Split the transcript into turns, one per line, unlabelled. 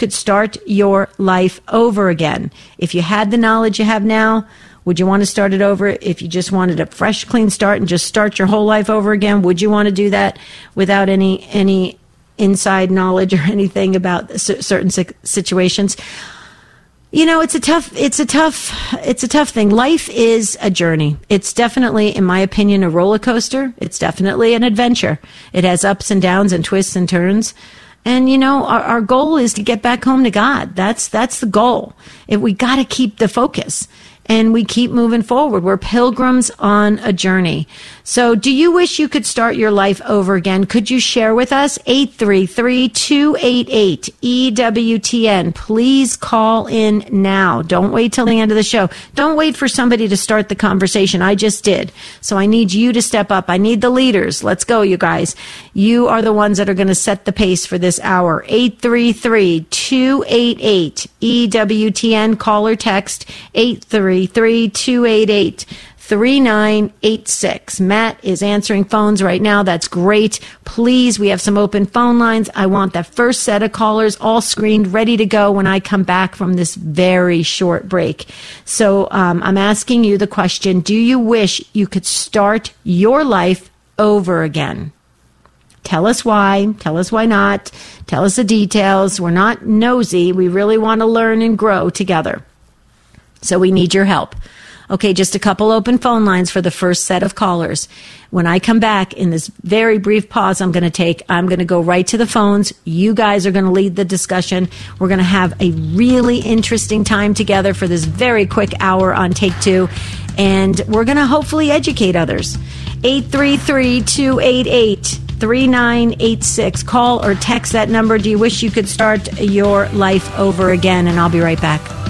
could start your life over again? If you had the knowledge you have now, would you want to start it over? If you just wanted a fresh, clean start and just start your whole life over again, would you want to do that without any inside knowledge or anything about certain situations? You know, it's a tough thing. Life is a journey. It's definitely, in my opinion, a roller coaster. It's definitely an adventure. It has ups and downs and twists and turns. And, you know, our goal is to get back home to God. That's the goal. We got to keep the focus. And we keep moving forward. We're pilgrims on a journey. So do you wish you could start your life over again? Could you share with us? 833-288-EWTN. Please call in now. Don't wait till the end of the show. Don't wait for somebody to start the conversation. I just did. So I need you to step up. I need the leaders. Let's go, you guys. You are the ones that are going to set the pace for this hour. 833-288-EWTN. Call or text 833-288-3986. Matt is answering phones right now. That's great. Please, we have some open phone lines. I want that first set of callers all screened, ready to go when I come back from this very short break. So I'm asking you the question, do you wish you could start your life over again? Tell us why. Tell us why not. Tell us the details. We're not nosy. We really want to learn and grow together. So we need your help. Okay, just a couple open phone lines for the first set of callers. When I come back in this very brief pause I'm going to go right to the phones. You guys are going to lead the discussion. We're going to have a really interesting time together for this very quick hour on Take Two. And we're going to hopefully educate others. 833-288-3986. Call or text that number. Do you wish you could start your life over again? And I'll be right back.